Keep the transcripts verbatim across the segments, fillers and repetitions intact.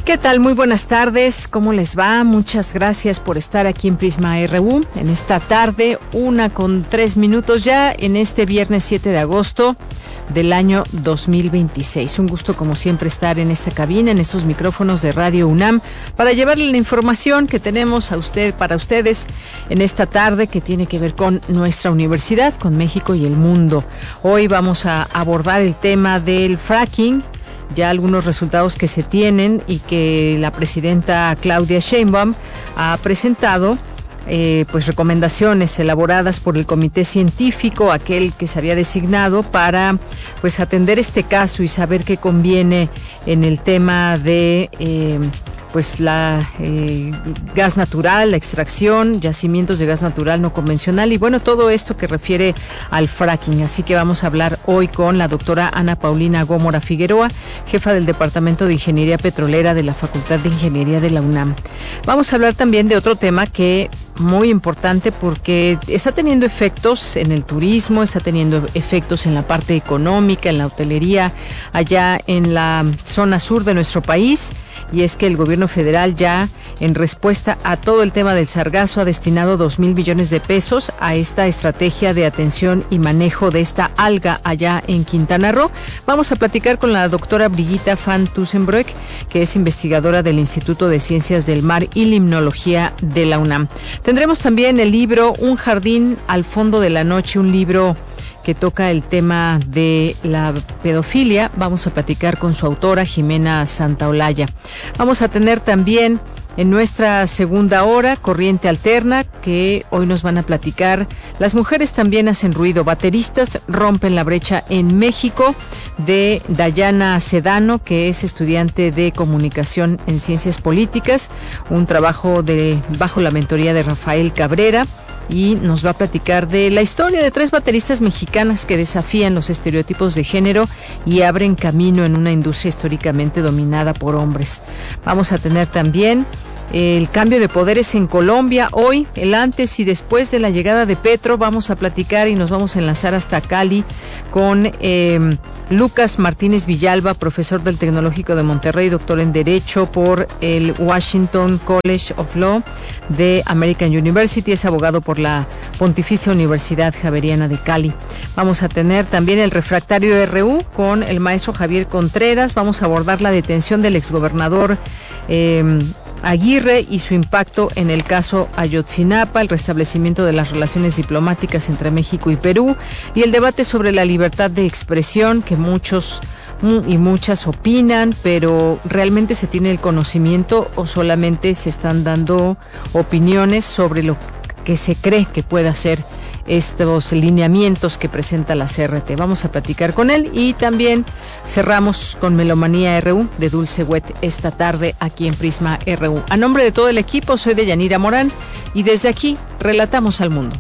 ¿Qué tal? Muy buenas tardes. ¿Cómo les va? Muchas gracias por estar aquí en Prisma R U en esta tarde, una con tres minutos ya, en este viernes siete de agosto del año dos mil veintiséis. Un gusto, como siempre, estar en esta cabina, en estos micrófonos de Radio UNAM, para llevarle la información que tenemos a usted, para ustedes, en esta tarde, que tiene que ver con nuestra universidad, con México y el mundo. Hoy vamos a abordar el tema del fracking, ya algunos resultados que se tienen y que la presidenta Claudia Sheinbaum ha presentado, eh, pues recomendaciones elaboradas por el comité científico, aquel que se había designado para pues atender este caso y saber qué conviene en el tema de eh, pues la eh, gas natural, la extracción, yacimientos de gas natural no convencional y bueno, todo esto que refiere al fracking. Así que vamos a hablar hoy con la doctora Ana Paulina Gómora Figueroa, jefa del Departamento de Ingeniería Petrolera de la Facultad de Ingeniería de la UNAM. Vamos a hablar también de otro tema que muy importante porque está teniendo efectos en el turismo, está teniendo efectos en la parte económica, en la hotelería, allá en la zona sur de nuestro país. Y es que el gobierno federal ya, en respuesta a todo el tema del sargazo, ha destinado dos mil millones de pesos a esta estrategia de atención y manejo de esta alga allá en Quintana Roo. Vamos a platicar con la doctora Brigitta van Tussenbroek, que es investigadora del Instituto de Ciencias del Mar y Limnología de la UNAM. Tendremos también el libro Un jardín al fondo de la noche, un libro que toca el tema de la pedofilia. Vamos a platicar con su autora, Jimena Santaolalla. Vamos a tener también en nuestra segunda hora Corriente Alterna, que hoy nos van a platicar. Las mujeres también hacen ruido. Bateristas rompen la brecha en México, de Dayana Sedano, que es estudiante de comunicación en ciencias políticas, un trabajo de bajo la mentoría de Rafael Cabrera. Y nos va a platicar de la historia de tres bateristas mexicanas que desafían los estereotipos de género y abren camino en una industria históricamente dominada por hombres. Vamos a tener también el cambio de poderes en Colombia. Hoy, el antes y después de la llegada de Petro, vamos a platicar y nos vamos a enlazar hasta Cali con eh, Lucas Martínez Villalba, profesor del Tecnológico de Monterrey, doctor en Derecho por el Washington College of Law de American University, es abogado por la Pontificia Universidad Javeriana de Cali. Vamos a tener también el refractario R U con el maestro Javier Contreras. Vamos a abordar la detención del exgobernador eh, Aguirre y su impacto en el caso Ayotzinapa, el restablecimiento de las relaciones diplomáticas entre México y Perú y el debate sobre la libertad de expresión que muchos y muchas opinan, pero ¿realmente se tiene el conocimiento o solamente se están dando opiniones sobre lo que se cree que pueda ser estos lineamientos que presenta la C R T? Vamos a platicar con él y también cerramos con Melomanía R U de Dulce Wet esta tarde aquí en Prisma R U. A nombre de todo el equipo, soy Deyanira Morán y desde aquí relatamos al mundo.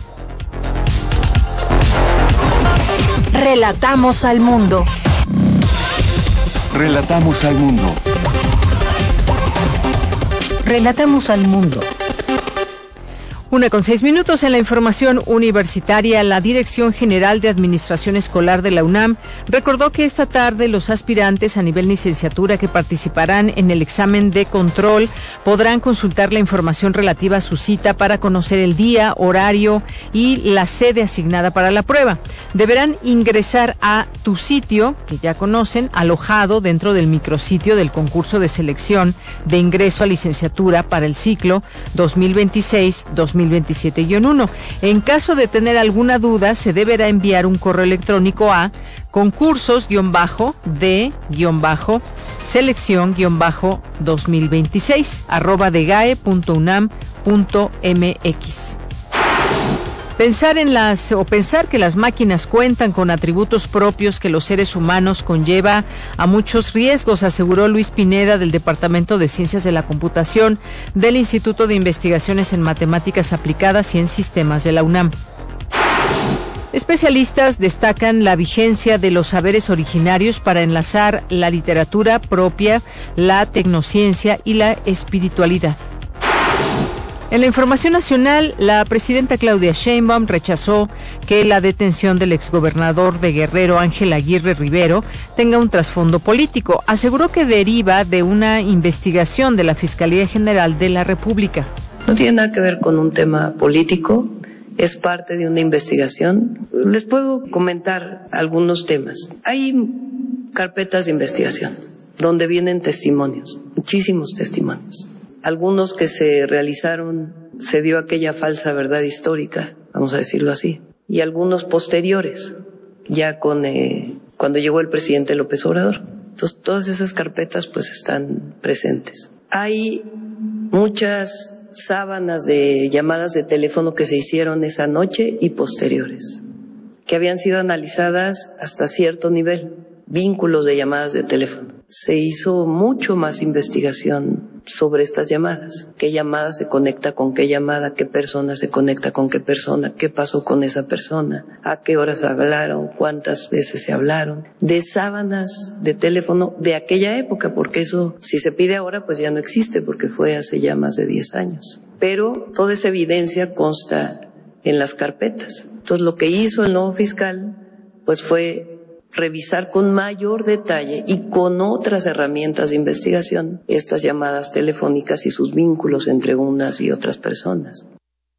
Relatamos al mundo. Relatamos al mundo. Relatamos al mundo. Una con seis minutos en la información universitaria. La Dirección General de Administración Escolar de la UNAM recordó que esta tarde los aspirantes a nivel licenciatura que participarán en el examen de control podrán consultar la información relativa a su cita para conocer el día, horario y la sede asignada para la prueba. Deberán ingresar a Tu Sitio, que ya conocen, alojado dentro del micrositio del concurso de selección de ingreso a licenciatura para el ciclo dos mil veintiséis dos mil veintisiete guión uno. En caso de tener alguna duda, se deberá enviar un correo electrónico a concursos-de-selección-dos mil veintiséis arroba degae punto unam punto mx. Pensar en las o pensar que las máquinas cuentan con atributos propios que los seres humanos conlleva a muchos riesgos, aseguró Luis Pineda del Departamento de Ciencias de la Computación del Instituto de Investigaciones en Matemáticas Aplicadas y en Sistemas de la UNAM. Especialistas destacan la vigencia de los saberes originarios para enlazar la literatura propia, la tecnociencia y la espiritualidad. En la información nacional, la presidenta Claudia Sheinbaum rechazó que la detención del exgobernador de Guerrero, Ángel Aguirre Rivero, tenga un trasfondo político. Aseguró que deriva de una investigación de la Fiscalía General de la República. No tiene nada que ver con un tema político, es parte de una investigación. Les puedo comentar algunos temas. Hay carpetas de investigación donde vienen testimonios, muchísimos testimonios. Algunos que se realizaron, se dio aquella falsa verdad histórica, vamos a decirlo así, y algunos posteriores, ya con eh, cuando llegó el presidente López Obrador. Entonces, todas esas carpetas pues están presentes. Hay muchas sábanas de llamadas de teléfono que se hicieron esa noche y posteriores, que habían sido analizadas hasta cierto nivel, vínculos de llamadas de teléfono. Se hizo mucho más investigación sobre estas llamadas, qué llamada se conecta con qué llamada, qué persona se conecta con qué persona, qué pasó con esa persona, a qué horas hablaron, cuántas veces se hablaron, de sábanas de teléfono de aquella época, porque eso, si se pide ahora, pues ya no existe, porque fue hace ya más de diez años. Pero toda esa evidencia consta en las carpetas. Entonces, lo que hizo el nuevo fiscal, pues fue revisar con mayor detalle y con otras herramientas de investigación estas llamadas telefónicas y sus vínculos entre unas y otras personas.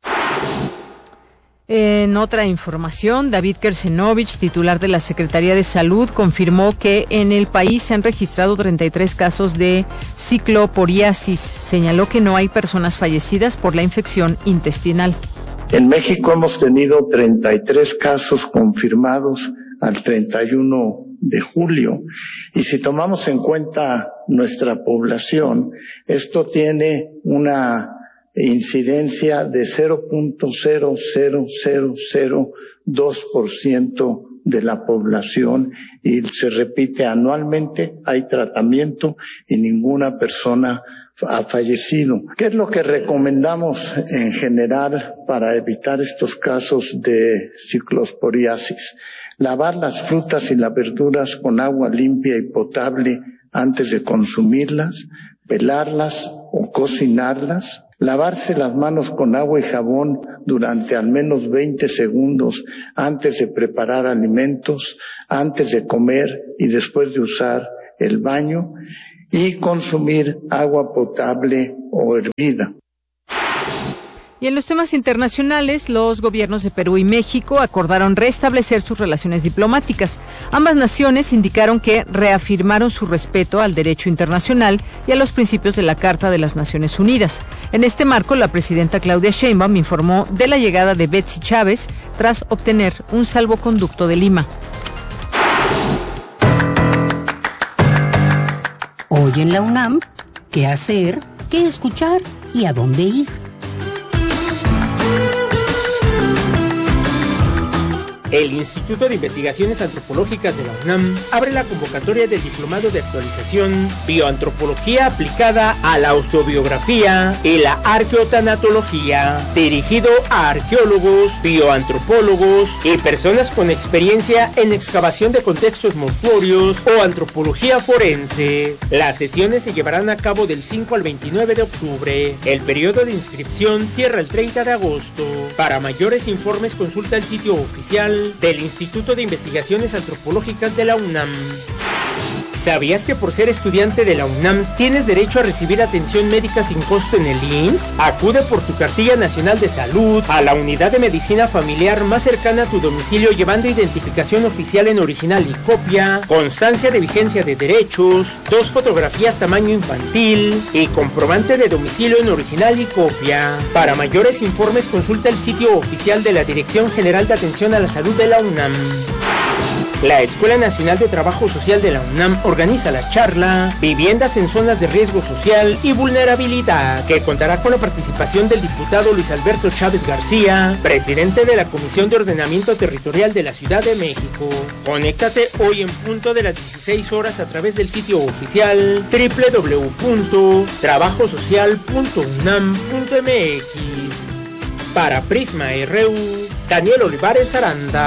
En otra información, David Kersenovich, titular de la Secretaría de Salud, confirmó que en el país se han registrado treinta y tres casos de cicloporiasis. Señaló que no hay personas fallecidas por la infección intestinal. En México hemos tenido treinta y tres casos confirmados al treinta y uno de julio. Y si tomamos en cuenta nuestra población, esto tiene una incidencia de cero punto cero cero cero cero dos por ciento de la población y se repite anualmente, hay tratamiento y ninguna persona ha fallecido. ¿Qué es lo que recomendamos en general para evitar estos casos de ciclosporiasis? Lavar las frutas y las verduras con agua limpia y potable antes de consumirlas, pelarlas o cocinarlas, lavarse las manos con agua y jabón durante al menos veinte segundos antes de preparar alimentos, antes de comer y después de usar el baño, y consumir agua potable o hervida. Y en los temas internacionales, los gobiernos de Perú y México acordaron restablecer sus relaciones diplomáticas. Ambas naciones indicaron que reafirmaron su respeto al derecho internacional y a los principios de la Carta de las Naciones Unidas. En este marco, la presidenta Claudia Sheinbaum informó de la llegada de Betsy Chávez tras obtener un salvoconducto de Lima. Hoy en la UNAM, ¿qué hacer, qué escuchar y a dónde ir? El Instituto de Investigaciones Antropológicas de la UNAM abre la convocatoria del Diplomado de Actualización Bioantropología aplicada a la osteobiografía y la arqueotanatología, dirigido a arqueólogos, bioantropólogos y personas con experiencia en excavación de contextos mortuorios o antropología forense. Las sesiones se llevarán a cabo del cinco al veintinueve de octubre. El periodo de inscripción cierra el treinta de agosto. Para mayores informes consulta el sitio oficial del Instituto de Investigaciones Antropológicas de la UNAM. ¿Sabías que por ser estudiante de la UNAM tienes derecho a recibir atención médica sin costo en el I M S S? Acude por tu cartilla nacional de salud a la unidad de medicina familiar más cercana a tu domicilio llevando identificación oficial en original y copia, constancia de vigencia de derechos, dos fotografías tamaño infantil y comprobante de domicilio en original y copia. Para mayores informes consulta el sitio oficial de la Dirección General de Atención a la Salud de la UNAM. La Escuela Nacional de Trabajo Social de la UNAM organiza la charla Viviendas en Zonas de Riesgo Social y Vulnerabilidad, que contará con la participación del diputado Luis Alberto Chávez García, presidente de la Comisión de Ordenamiento Territorial de la Ciudad de México. Conéctate hoy en punto de las dieciséis horas a través del sitio oficial doble u doble u doble u punto trabajo social punto unam punto m x. Para Prisma R U, Daniel Olivares Aranda.